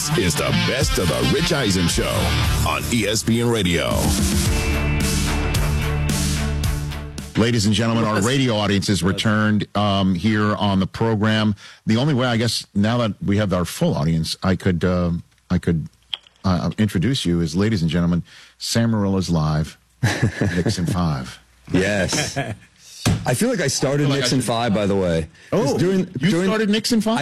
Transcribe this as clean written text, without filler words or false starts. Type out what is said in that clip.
This is the best of the Rich Eisen Show on ESPN Radio. Ladies and gentlemen, our radio audience has returned here on the program. The only way, I guess, now that we have our full audience, I could introduce you as, ladies and gentlemen, Sam Marilla's Live, Nixon 5. Yes. I feel like I started Nixon 5, by the way. Oh, you started Nixon 5?